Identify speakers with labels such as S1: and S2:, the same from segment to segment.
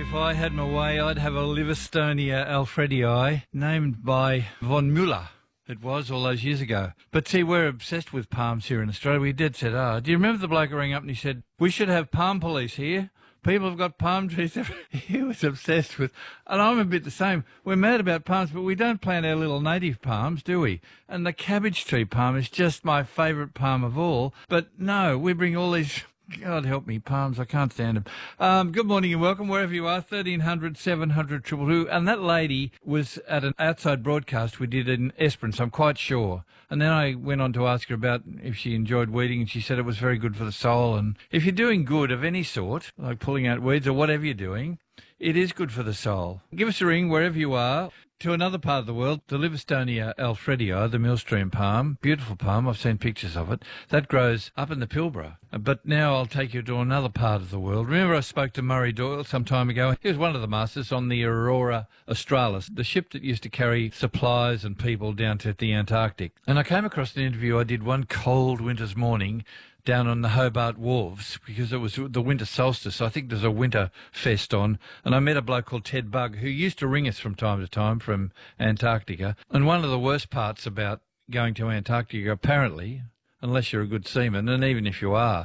S1: If I had my way, I'd have a Livistonia alfredii named by von Müller. It was all those years ago. But see, we're obsessed with palms here in Australia. We did said, do you remember the bloke who rang up and he said, we should have palm police here? People have got palm trees. He was obsessed with, and I'm a bit the same. We're mad about palms, but we don't plant our little native palms, do we? And the cabbage tree palm is just my favourite palm of all. But no, we bring all these, God help me, palms, I can't stand them. Good morning and welcome, wherever you are, 1300 700 222. And that lady was at an outside broadcast we did in Esperance, I'm quite sure. And then I went on to ask her about if she enjoyed weeding, and she said it was very good for the soul. And if you're doing good of any sort, like pulling out weeds or whatever you're doing, it is good for the soul. Give us a ring wherever you are. To another part of the world, the Livistonia alfredii, the millstream palm, beautiful palm, I've seen pictures of it, that grows up in the Pilbara. But now I'll take you to another part of the world. Remember I spoke to Murray Doyle some time ago? He was one of the masters on the Aurora Australis, the ship that used to carry supplies and people down to the Antarctic. And I came across an interview I did one cold winter's morning down on the Hobart Wharves, because it was the winter solstice. I think there's a winter fest on, and I met a bloke called Ted Bugg who used to ring us from time to time from Antarctica. And one of the worst parts about going to Antarctica, apparently, unless you're a good seaman, and even if you are,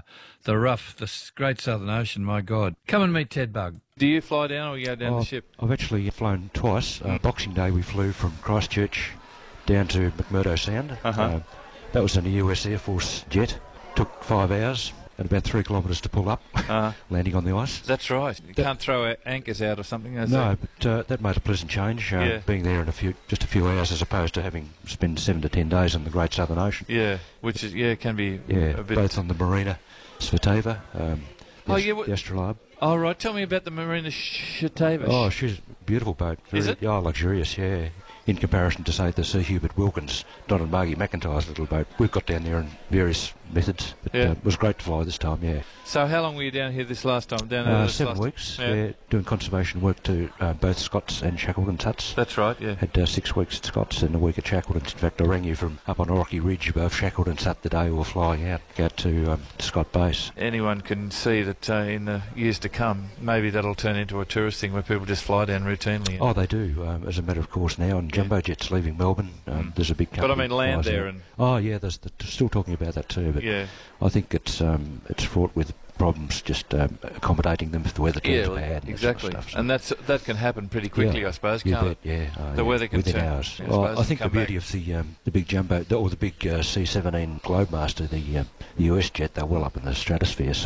S1: the great Southern Ocean, my God. Come and meet Ted Bugg. Do you fly down or you go down the ship?
S2: I've actually flown twice. Boxing Day we flew from Christchurch down to McMurdo Sound. That was in a US Air Force jet. Took 5 hours and about 3 kilometres to pull up, landing on the ice.
S1: That's right. You can't throw anchors out or something.
S2: No, but that made a pleasant change, being there in just a few hours as opposed to having spent 7 to 10 days in the Great Southern Ocean.
S1: Yeah, which is can be a bit.
S2: Both on the Marina Svitava, the Astrolabe.
S1: Oh, right. Tell me about the Marina Svitava.
S2: Oh, she's a beautiful boat.
S1: Is it?
S2: Yeah, luxurious, yeah. In comparison to, say, the Sir Hubert Wilkins, Don and Margie McIntyre's little boat. We've got down there in various methods, but it was great to fly this time, yeah.
S1: So how long were you down here this last time?
S2: 7 weeks, doing conservation work to both Scott's and Shackleton's huts.
S1: That's right, yeah.
S2: Had 6 weeks at Scott's and a week at Shackleton's. In fact, I rang you from up on Rocky Ridge above Shackleton's hut the day we were flying out to Scott Base.
S1: Anyone can see that in the years to come, maybe that'll turn into a tourist thing where people just fly down routinely.
S2: Oh, they do, as a matter of course now, and jumbo jets leaving Melbourne. There's a big company.
S1: But I mean land there. And
S2: oh, yeah, there's still talking about that too, but I think it's fraught with problems just accommodating them if the weather turns bad. And
S1: exactly.
S2: That sort
S1: of stuff, so. And that can happen pretty quickly, I suppose, can't it? The weather can
S2: within
S1: turn
S2: hours. I think the beauty of the big jumbo, or the big C-17 Globemaster, the US jet, they're well up in the stratosphere. So